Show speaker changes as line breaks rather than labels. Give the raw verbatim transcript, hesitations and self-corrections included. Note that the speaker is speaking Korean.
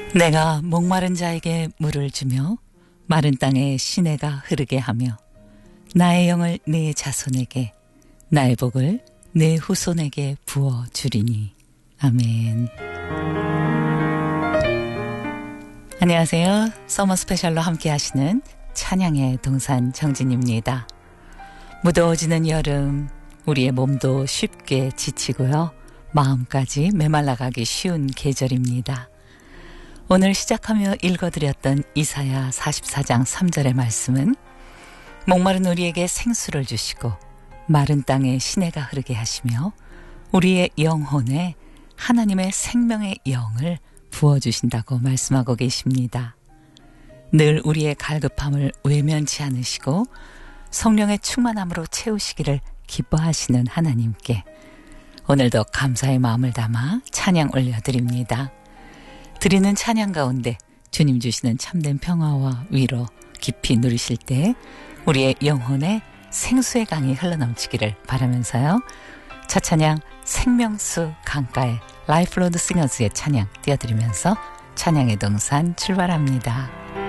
내가 목마른 자에게 물을 주며 마른 땅에 시내가 흐르게 하며 나의 영을 네 자손에게 나의 복을 네 후손에게 부어 주리니. 아멘. 안녕하세요. 서머 스페셜로 함께 하시는 찬양의 동산 정진입니다. 무더워지는 여름, 우리의 몸도 쉽게 지치고요. 마음까지 메말라가기 쉬운 계절입니다. 오늘 시작하며 읽어드렸던 이사야 사십사 장 삼 절의 말씀은 목마른 우리에게 생수를 주시고 마른 땅에 시내가 흐르게 하시며 우리의 영혼에 하나님의 생명의 영을 부어주신다고 말씀하고 계십니다. 늘 우리의 갈급함을 외면치 않으시고 성령의 충만함으로 채우시기를 기뻐하시는 하나님께 오늘도 감사의 마음을 담아 찬양 올려드립니다. 드리는 찬양 가운데 주님 주시는 참된 평화와 위로 깊이 누리실 때 우리의 영혼에 생수의 강이 흘러넘치기를 바라면서요. 첫 찬양 생명수 강가의 라이프 로드 싱어즈의 찬양 띄워드리면서 찬양의 동산 출발합니다.